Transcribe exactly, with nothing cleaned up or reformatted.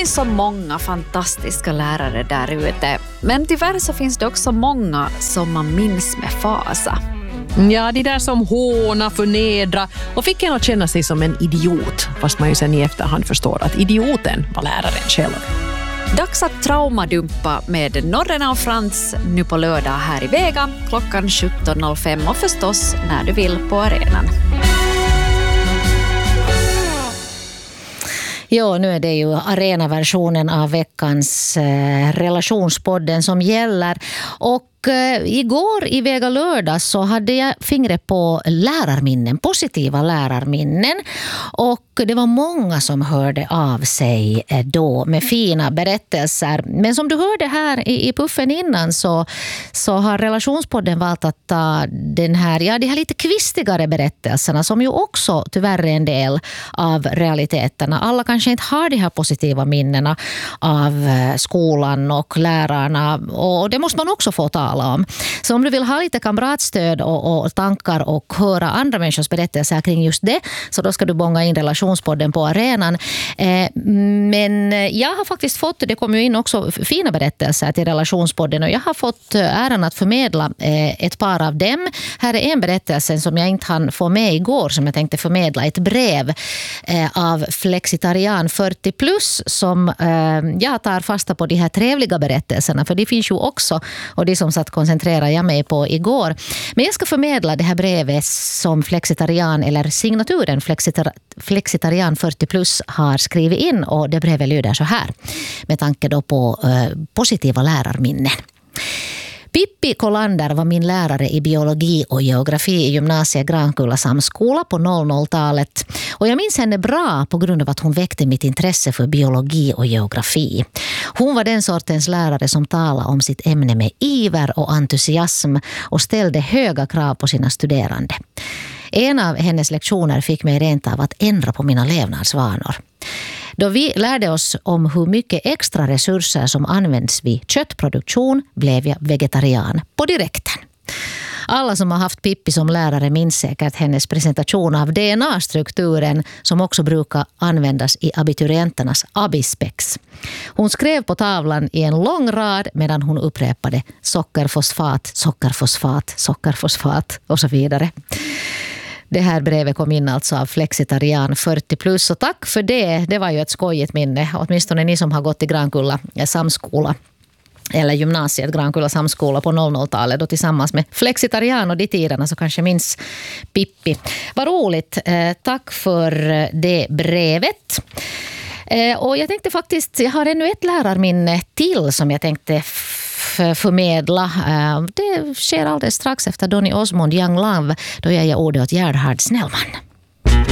finns så många fantastiska lärare där ute. Men tyvärr så finns det också många som man minns med fasa. Ja, de där som håna, förnedra och fick en att känna sig som en idiot. Fast man ju sen i efterhand förstår att idioten var läraren själv. Dags att traumadumpa med Norrena och Frans nu på lördag här i Vega klockan sjutton noll fem och förstås när du vill på arenan. Ja, nu är det ju arenaversionen av veckans eh, relationspodden som gäller. Och eh, igår i Vega lördag så hade jag fingret på lärarminnen, positiva lärarminnen. Och det var många som hörde av sig eh, då med fina berättelser. Men som du hörde här i, i puffen innan så, så har relationspodden valt att ta den här, ja, de här lite kvistigare berättelserna som ju också tyvärr är en del av realiteterna. Alla kanske inte har de här positiva minnena av skolan och lärarna och det måste man också få tala om. Så om du vill ha lite kamratstöd och, och tankar och höra andra människors berättelser kring just det så då ska du bonga in relationspodden på arenan. Eh, men jag har faktiskt fått, det kommer ju in också fina berättelser till relationspodden och jag har fått äran att förmedla eh, ett par av dem. Här är en berättelse som jag inte hann få med igår som jag tänkte förmedla, ett brev eh, av Flexitarian fyrtio plus som eh, jag tar fasta på de här trevliga berättelserna för det finns ju också och det som satt koncentrerar jag mig på igår. Men jag ska förmedla det här brevet som Flexitarian eller signaturen Flexitar- Flexitarian fyrtio plus har skrivit in och det brevet lyder så här med tanke då på eh, positiva lärarminnen. Pippi Kolander var min lärare i biologi och geografi i gymnasiet Grankulla samskola på noll noll-talet. Och jag minns henne bra på grund av att hon väckte mitt intresse för biologi och geografi. Hon var den sortens lärare som talade om sitt ämne med iver och entusiasm och ställde höga krav på sina studerande. En av hennes lektioner fick mig rent av att ändra på mina levnadsvanor. Då vi lärde oss om hur mycket extra resurser som används vid köttproduktion blev jag vegetarian på direkten. Alla som har haft Pippi som lärare minns säkert hennes presentation av D N A-strukturen som också brukar användas i abiturienternas abispex. Hon skrev på tavlan i en lång rad medan hon upprepade sockerfosfat, sockerfosfat, sockerfosfat och så vidare. Det här brevet kom in alltså av Flexitarian fyrtio plus och tack för det. Det var ju ett skojigt minne, åtminstone ni som har gått i Grankulla samskola eller gymnasiet Grankulla samskola på noll noll-talet och tillsammans med Flexitarian och de tiderna så kanske minns Pippi. Vad roligt, tack för det brevet. Och jag tänkte faktiskt, jag har ännu ett lärarminne till som jag tänkte förmedla. Det sker alldeles strax efter Donny Osmond Young Love då jag ger ordet åt Gerhard Snellman.